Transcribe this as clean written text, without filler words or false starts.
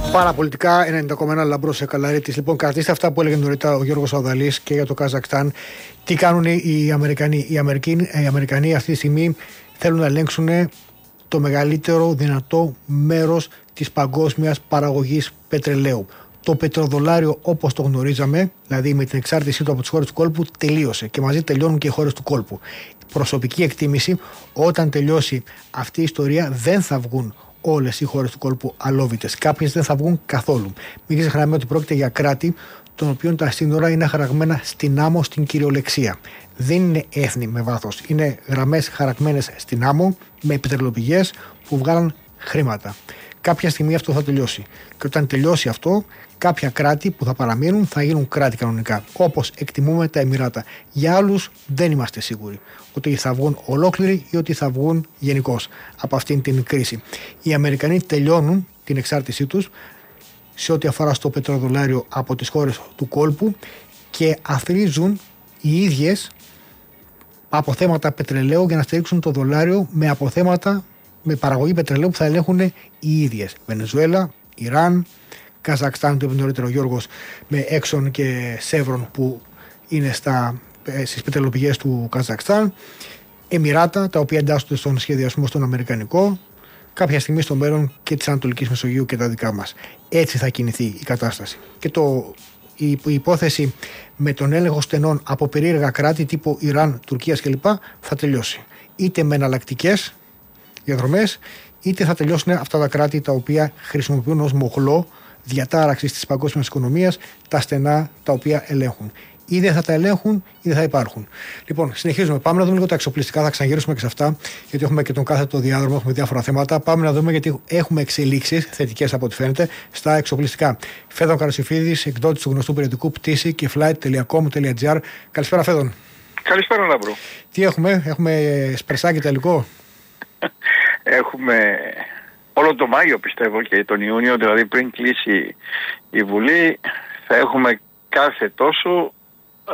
Παραπολιτικά 90,1 Λαμπρός Καλαρίτης. Λοιπόν, κρατήστε αυτά που έλεγε νωρίτερα ο Γιώργος Σαουδαλής και για το Καζακστάν. Τι κάνουν οι Αμερικανοί. Οι Αμερικανοί αυτή τη στιγμή θέλουν να ελέγξουν το μεγαλύτερο δυνατό μέρος της παγκόσμιας παραγωγής πετρελαίου. Το πετροδολάριο, όπως το γνωρίζαμε, δηλαδή με την εξάρτησή του από τις χώρες του κόλπου, τελείωσε και μαζί τελειώνουν και οι χώρες του κόλπου. Προσωπική εκτίμηση, όταν τελειώσει αυτή η ιστορία, δεν θα βγουν όλες οι χώρες του κόλπου αλόβητες. Κάποιες δεν θα βγουν καθόλου. Μην ξεχνάμε ότι πρόκειται για κράτη των οποίων τα σύνορα είναι χαραγμένα στην άμμο στην κυριολεξία. Δεν είναι έθνη με βάθος. Είναι γραμμές χαραγμένες στην άμμο με πετρελαιοπηγές που βγάλαν χρήματα. Κάποια στιγμή αυτό θα τελειώσει. Και όταν τελειώσει αυτό, κάποια κράτη που θα παραμείνουν θα γίνουν κράτη κανονικά. Όπως εκτιμούμε τα Εμιράτα. Για άλλους δεν είμαστε σίγουροι ότι θα βγουν ολόκληροι ή ότι θα βγουν γενικώς από αυτήν την κρίση. Οι Αμερικανοί τελειώνουν την εξάρτησή τους σε ό,τι αφορά στο πετροδολάριο από τις χώρες του κόλπου και αθροίζουν οι ίδιες αποθέματα πετρελαίου για να στηρίξουν το δολάριο με αποθέματα με παραγωγή πετρελαίου που θα ελέγχουν οι ίδιες. Βενεζουέλα, Ιράν, Καζακστάν, το είπε νωρίτερα ο Γιώργος, με Exxon και Chevron που είναι στις πετρελαιοπηγές του Καζακστάν, Εμιράτα, τα οποία εντάσσονται στον σχεδιασμό στον αμερικανικό, κάποια στιγμή στο μέλλον και της Ανατολικής Μεσογείου και τα δικά μας. Έτσι θα κινηθεί η κατάσταση. Και η υπόθεση με τον έλεγχο στενών από περίεργα κράτη τύπου Ιράν, Τουρκίας κλπ. Θα τελειώσει. Είτε με εναλλακτικές διαδρομές, είτε θα τελειώσουν αυτά τα κράτη τα οποία χρησιμοποιούν ως μοχλό διατάραξης της παγκόσμιας οικονομίας τα στενά τα οποία ελέγχουν. Ή δεν θα τα ελέγχουν ή δεν θα υπάρχουν. Λοιπόν, συνεχίζουμε. Πάμε να δούμε λίγο τα εξοπλιστικά. Θα ξαναγυρίσουμε και σε αυτά, γιατί έχουμε και τον κάθετο διάδρομο, έχουμε διάφορα θέματα. Πάμε να δούμε, γιατί έχουμε εξελίξεις θετικές από ό,τι φαίνεται στα εξοπλιστικά. Φέδων Καρασιφίδης, εκδότης του γνωστού περιοδικού Πτήση και flight.com.gr. Καλησπέρα, Φέδων. Καλησπέρα, Λαμπρό. Τι έχουμε σπρεσάκι τελικό. Έχουμε όλο το Μάιο, πιστεύω, και τον Ιούνιο, δηλαδή πριν κλείσει η Βουλή, θα έχουμε κάθε τόσο